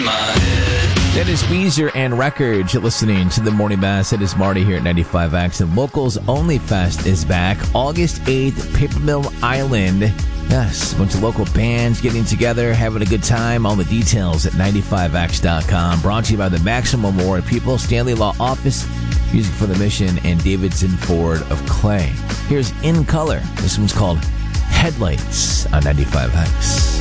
my head. That is Weezer and Records. You're listening to The Morning Mass. It is Marty here at 95X. And Locals Only Fest is back August 8th, Paper Mill Island. Yes, a bunch of local bands getting together, having a good time. All the details at 95x.com. Brought to you by the Maximum Award people, Stanley Law Office, Music for the Mission, and Davidson Ford of Clay. Here's In Color. This one's called Headlights on 95X.